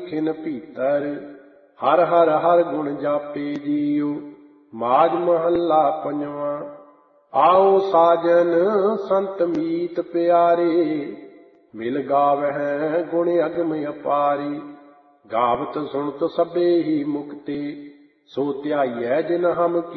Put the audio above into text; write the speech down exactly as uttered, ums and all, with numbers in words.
खिन भीतर। हर हर हर गुण जापे जियो। माज महला पंजवा। आओ साजन संत मीत प्यारे। मिल गावਹਿ गुण अगम अपारी। गावत सुनत सबे ही मुक्ति। सो ध्याइਐ जिन हम